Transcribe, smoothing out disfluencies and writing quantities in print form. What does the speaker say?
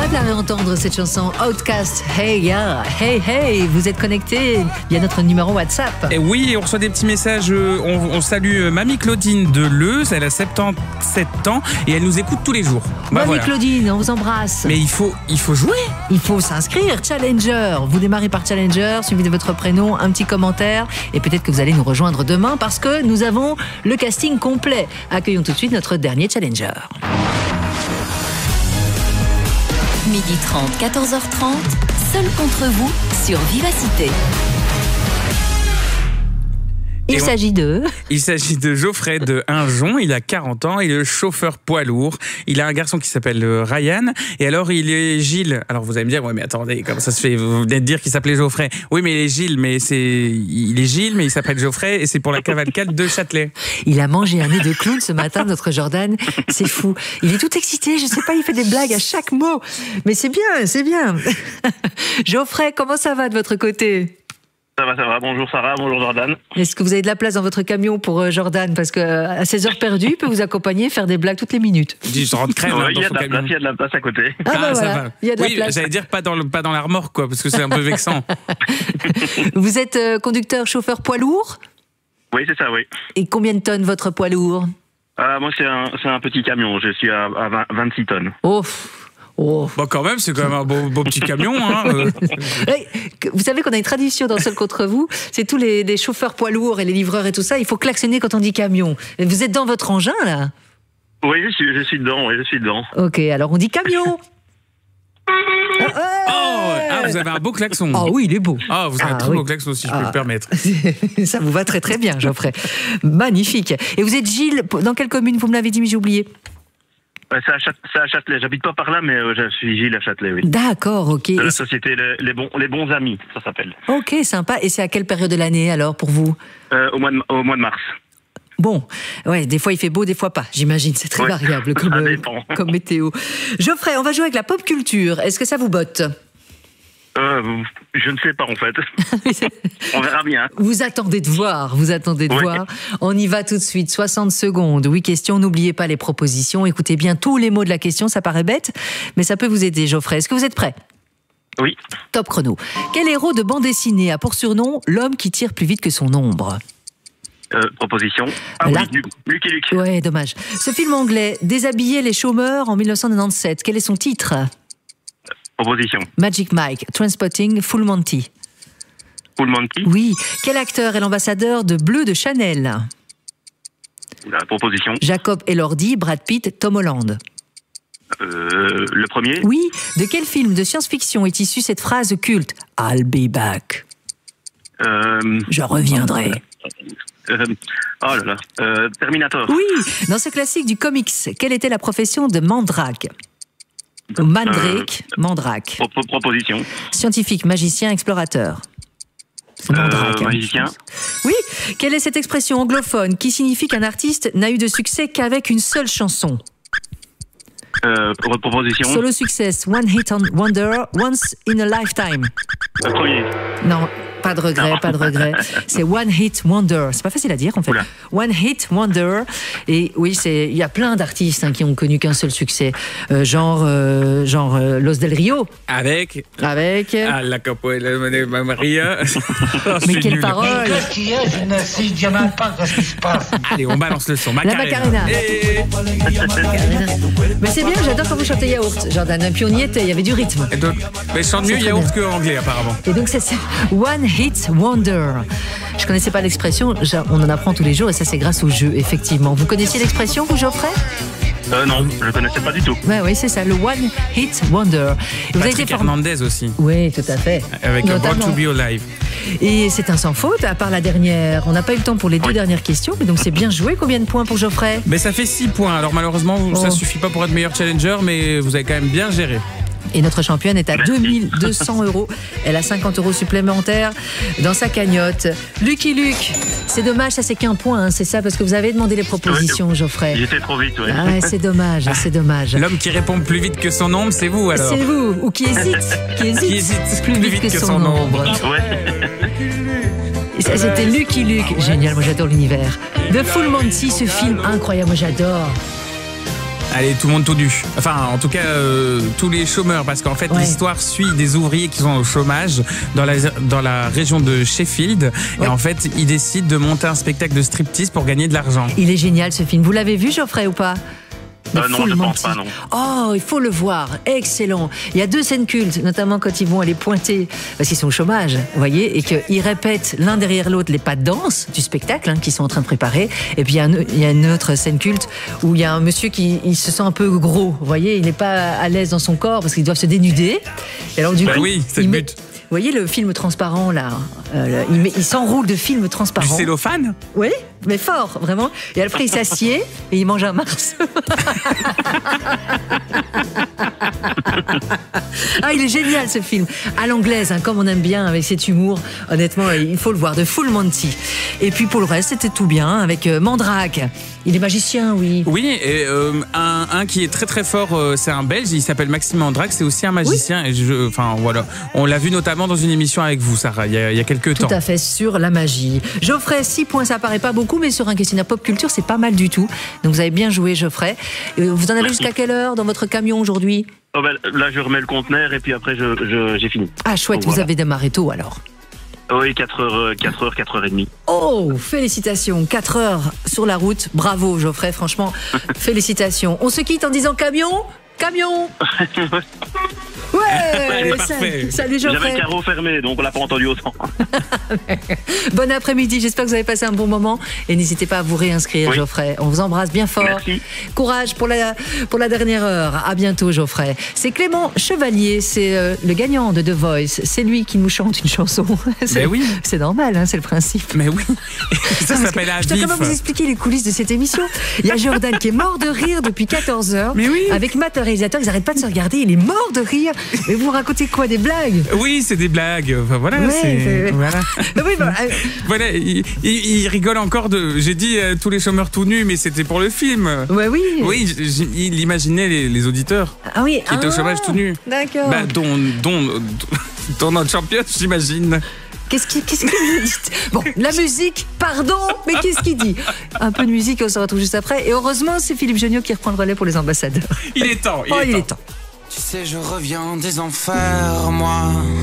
de la réentendre cette chanson. Outcast, hey yeah, hey hey, vous êtes connectés via notre numéro WhatsApp. Et oui, on reçoit des petits messages. On salue Mamie Claudine de Leuze, elle a 77 ans et elle nous écoute tous les jours. Mamie Claudine, on vous embrasse. Mais il faut jouer. Il faut s'inscrire. Challenger, vous démarrez par Challenger, suivi de votre prénom, un petit commentaire et peut-être que vous allez nous rejoindre demain parce que nous avons le casting complet. Accueillons tout de suite notre dernier Challenger. 12h30, 14h30, seul contre vous sur Vivacité. Il s'agit de Geoffrey de Hinjon, il a 40 ans, il est chauffeur poids lourd, il a un garçon qui s'appelle Ryan, et alors il est Gilles. Alors vous allez me dire, ouais mais attendez, comment ça se fait, vous venez de dire qu'il s'appelait Geoffrey. Oui mais il est Gilles, mais il s'appelle Geoffrey, et c'est pour la cavalcade de Châtelet. Il a mangé un nez de clown ce matin, notre Jordan, c'est fou. Il est tout excité, je sais pas, il fait des blagues à chaque mot, mais c'est bien, c'est bien. Geoffrey, comment ça va de votre côté ? Ça va. Bonjour Sarah, bonjour Jordan. Est-ce que vous avez de la place dans votre camion pour Jordan ? Parce qu'à 16 heures perdues, il peut vous accompagner, faire des blagues toutes les minutes. Je rentre crème il y a de la place à côté. Voilà, ça va. Il y a de la place. J'allais dire pas dans la remorque, quoi, parce que c'est un peu vexant. Vous êtes conducteur, chauffeur poids lourd ? Oui, c'est ça, oui. Et combien de tonnes votre poids lourd ? Moi, c'est un petit camion. Je suis à 26 tonnes. Oh. Bon, quand même, c'est quand même un beau petit camion. Hein. Vous savez qu'on a une tradition dans Seul contre vous, c'est tous les chauffeurs poids lourds et les livreurs et tout ça, il faut klaxonner quand on dit camion. Vous êtes dans votre engin, là ? Oui, je suis dedans. Ok, alors on dit camion. Vous avez un beau klaxon. Ah oui, il est beau. Vous avez un très beau klaxon, si je peux me permettre. Ça vous va très très bien, Geoffrey. Magnifique. Et vous êtes Gilles, dans quelle commune vous me l'avez dit, mais j'ai oublié. C'est à Châtelet. J'habite pas par là, mais je suis Gilles à Châtelet, oui. D'accord, ok. De la société les bons amis, ça s'appelle. Ok, sympa. Et c'est à quelle période de l'année alors pour vous ? Au mois de mars. Bon, ouais, des fois il fait beau, des fois pas, j'imagine. C'est très variable comme météo. Geoffrey, on va jouer avec la pop culture. Est-ce que ça vous botte ? Je ne sais pas en fait. On verra bien. Vous attendez de voir. On y va tout de suite. 60 secondes. Oui, question. N'oubliez pas les propositions. Écoutez bien tous les mots de la question. Ça paraît bête, mais ça peut vous aider, Geoffrey. Est-ce que vous êtes prêt ? Oui. Top chrono. Quel héros de bande dessinée a pour surnom l'homme qui tire plus vite que son ombre ? Proposition. Lucky Luke. Ouais, dommage. Ce film anglais déshabillait les chômeurs en 1997. Quel est son titre ? Proposition. Magic Mike, Trainspotting, Full Monty. Full Monty. Oui. Quel acteur est l'ambassadeur de bleu de Chanel ? La proposition. Jacob Elordi, Brad Pitt, Tom Holland. Le premier. Oui. De quel film de science-fiction est issue cette phrase culte ? I'll be back. Je reviendrai. Terminator. Oui. Dans ce classique du comics, quelle était la profession de Mandrake ? Mandrake. Proposition. Scientifique, magicien, explorateur. Mandrake. Magicien. Oui. Quelle est cette expression anglophone qui signifie qu'un artiste n'a eu de succès qu'avec une seule chanson ? Proposition. Solo success, one hit wonder, once in a lifetime. Le premier. Non, pas de regret. C'est one hit wonder. C'est pas facile à dire en fait. Oula. One hit wonder. Et oui, il y a plein d'artistes qui ont connu qu'un seul succès. Genre Los Del Rio. Avec la Capoeira Maria. Mais quelle parole. Qu'est-ce qu'il y a? Je ne sais même pas ce qui se passe. Allez, on balance le son. La Macarena. Mais c'est bien, j'adore quand vous chantez Yaourt, Jordan. Et puis on y était, il y avait du rythme. Mais je chante mieux yaourt que anglais apparemment. Et donc c'est One Hit Wonder. Je connaissais pas l'expression, on en apprend tous les jours et ça c'est grâce au jeu, effectivement. Vous connaissiez l'expression, vous, Geoffrey ? Non, je ne connaissais pas du tout. Oui, c'est ça, le One Hit Wonder. Et vous Patrick Hernandez aussi. Oui, tout à fait. Avec Born to Be Alive. Et c'est un sans faute, à part la dernière. On n'a pas eu le temps pour les deux dernières questions, mais donc c'est bien joué. Combien de points pour Geoffrey ? Mais ça fait 6 points. Alors malheureusement, ça suffit pas pour être meilleur challenger, mais vous avez quand même bien géré. Et notre championne est à 2200 €. Elle a 50 € supplémentaires dans sa cagnotte. Lucky Luke, c'est dommage, ça c'est qu'un point, c'est ça, parce que vous avez demandé les propositions, Geoffrey. J'étais trop vite, oui. Ah, c'est dommage, c'est dommage. L'homme qui répond plus vite que son ombre, c'est vous alors. C'est vous, ou qui hésite plus vite que son ombre. Et ça, c'était Lucky Luke. Génial, moi j'adore l'univers. The Full Monty, ce film incroyable, moi j'adore. Allez, tout le monde tout nu. Enfin, en tout cas, tous les chômeurs, parce qu'en fait, l'histoire suit des ouvriers qui sont au chômage dans la région de Sheffield. Et en fait, ils décident de monter un spectacle de striptease pour gagner de l'argent. Il est génial ce film. Vous l'avez vu, Geoffrey, ou pas? Non, je pense pas, non. Oh, il faut le voir. Excellent. Il y a 2 scènes cultes, notamment quand ils vont aller pointer, parce qu'ils sont au chômage, vous voyez, et qu'ils répètent l'un derrière l'autre les pas de danse du spectacle qu'ils sont en train de préparer. Et puis il y a une autre scène culte où il y a un monsieur qui se sent un peu gros, vous voyez, il n'est pas à l'aise dans son corps parce qu'ils doivent se dénuder. Et alors du coup, oui, c'est le but. Vous voyez le film transparent là, il s'enroule de film transparent. Du cellophane? Oui, mais fort, vraiment. Et après il s'assied et il mange un Mars. Ah, il est génial ce film. À l'anglaise, comme on aime bien, avec cet humour. Honnêtement, il faut le voir, de Full Monty. Et puis pour le reste, c'était tout bien avec Mandrake. Il est magicien, oui. Oui, et un qui est très très fort, c'est un Belge, il s'appelle Maxime Mandrake, c'est aussi un magicien. Et enfin voilà, on l'a vu notamment dans une émission avec vous, Sarah, il y a quelques temps. Tout à fait, sur la magie. Geoffrey, 6 points, ça paraît pas beaucoup, mais sur un questionnaire pop culture, c'est pas mal du tout. Donc vous avez bien joué, Geoffrey. Vous en avez jusqu'à quelle heure dans votre camion aujourd'hui? Oh ben, là, je remets le conteneur et puis après, j'ai fini. Ah, chouette, donc, vous avez démarré tôt alors. Oui, 4h30. Oh, félicitations, 4 heures sur la route. Bravo, Geoffrey, franchement, félicitations. On se quitte en disant camion. Ouais, salut Geoffrey. J'avais le carreau fermé, donc on l'a pas entendu autant. Bon après-midi, j'espère que vous avez passé un bon moment et n'hésitez pas à vous réinscrire, Geoffrey. On vous embrasse bien fort. Merci. Courage pour la dernière heure. À bientôt, Geoffrey. C'est Clément Chevalier, c'est le gagnant de The Voice. C'est lui qui nous chante une chanson. Mais oui. C'est normal, c'est le principe. Mais oui. Ça s'appelle un je dois quand même vous expliquer les coulisses de cette émission. Il y a Jordan qui est mort de rire depuis 14 heures. Mais oui. Avec Matt, le réalisateur, ils n'arrêtent pas de se regarder. Il est mort de rire. Mais vous racontez quoi, des blagues? Oui, c'est des blagues. Enfin, voilà, voilà. Oui, voilà, il rigole encore de. J'ai dit tous les chômeurs tout nus, mais c'était pour le film. Ouais, oui. Oui, il imaginait les auditeurs qui étaient au chômage tout nus. D'accord. Dont notre championne, j'imagine. Qu'est-ce qu'il vous dit? Bon, la musique, pardon, mais qu'est-ce qu'il dit? Un peu de musique, on se retrouve juste après. Et heureusement, c'est Philippe Geniaud qui reprend le relais pour les ambassadeurs. Il est temps. Il est temps. Tu sais, je reviens des enfers, moi.